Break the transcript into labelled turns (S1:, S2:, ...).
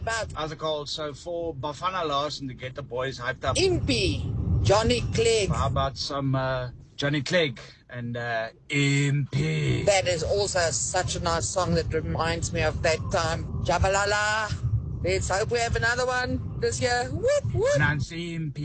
S1: about?
S2: How's it called? So for Bafana Larson to get the boys hyped up,
S1: Impy, Johnny Clegg.
S2: how about some Johnny Clegg and Impy?
S1: That is also such a nice song that reminds me of that time. Jabalala. Let's hope we have another one this year. Whoop, whoop.
S2: Nancy Impy.